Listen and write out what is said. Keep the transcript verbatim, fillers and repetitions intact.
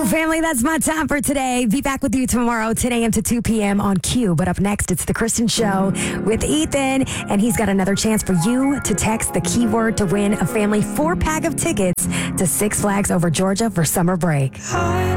Family, that's my time for today. Be back with you tomorrow, ten a.m. to two p.m. on Q. But up next, it's The Kristen Show with Ethan. And he's got another chance for you to text the keyword to win a family four-pack of tickets to Six Flags Over Georgia for summer break.